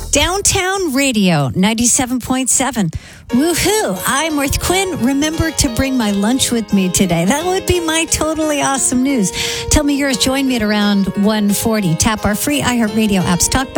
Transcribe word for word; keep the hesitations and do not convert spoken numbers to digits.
Downtown Radio, ninety-seven point seven. Woohoo! I'm Worth Quinn. Remember to bring my lunch with me today. That would be my totally awesome news. Tell me yours. Join me at around one forty. Tap our free iHeartRadio apps. Talk back.